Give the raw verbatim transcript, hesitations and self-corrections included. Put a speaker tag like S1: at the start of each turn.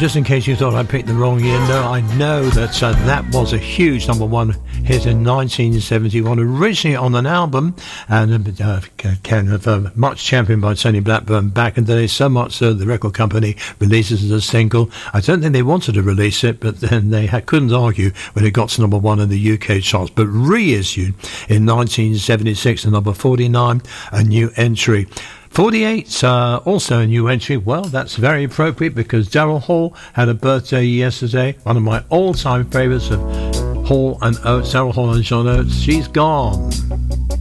S1: just in case you thought I picked the wrong year, no, I know that uh, that was a huge number one hit in nineteen seventy-one, originally on an album, and uh, kind of uh, much championed by Tony Blackburn back in the day, so much so the record company releases it as a single. I don't think they wanted to release it, but then they had, couldn't argue when it got to number one in the U K charts, but reissued in nineteen seventy-six at number forty-nine, a new entry. forty-eight, uh, also a new entry. Well, that's very appropriate because Daryl Hall had a birthday yesterday. One of my all-time favourites of Hall and Oates, Daryl Hall and John Oates. She's gone.